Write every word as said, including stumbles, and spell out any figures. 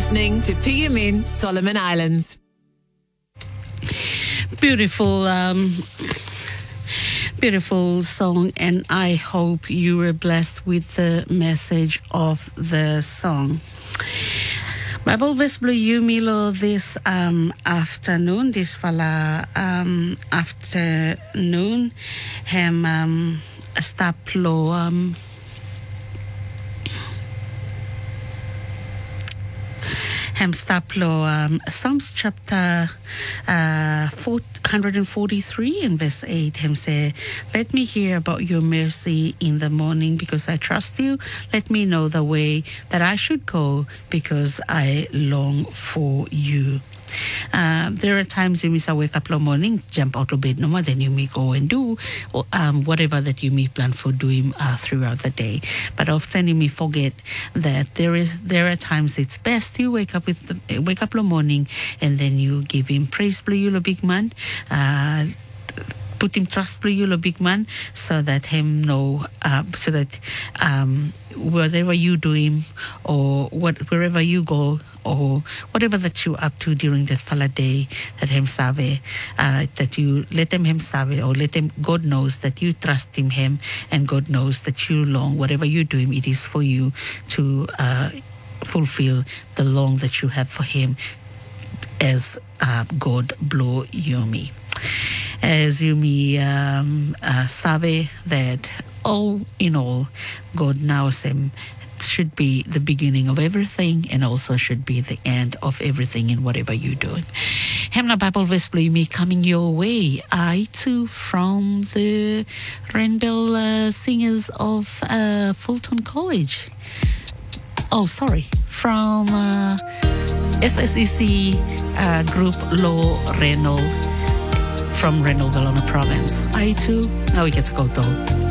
listening to P M N Solomon Islands. Beautiful, um, beautiful song, and I hope you were blessed with the message of the song. Bible verse blue you milo this um afternoon, this fala um afternoon, hem um staplo um hem staplo um Psalms chapter uh four hundred forty-three in verse eight. Him say, let me hear about your mercy in the morning, because I trust you. Let me know the way that I should go, because I long for you. Uh, there are times you miss a wake up in the morning, jump out of bed no more, then you may go and do um, whatever that you may plan for doing uh, throughout the day. But often you may forget that there is there are times it's best you wake up with the, wake up in the morning and then you give him praise, play you, big man. Uh, put him trust play you, big man, so that him know, uh, so that um, whatever you do him or what wherever you go or whatever that you up to during that fala day, that him save, uh, that you let him him save, or let him, God knows that you trust him, him, and God knows that you long, whatever you do him, it is for you to uh, fulfill the long that you have for him, as uh, God blow you me. As you may um, uh, sabe that all in all, God knows him should be the beginning of everything and also should be the end of everything in whatever you do. Hemna Bible verse play me coming your way. I too from the Rainbow uh, Singers of uh, Fulton College. Oh, sorry, from uh, S S E C uh, group Lo Reno. From Reno, Bellona province. I too, now we get to go though.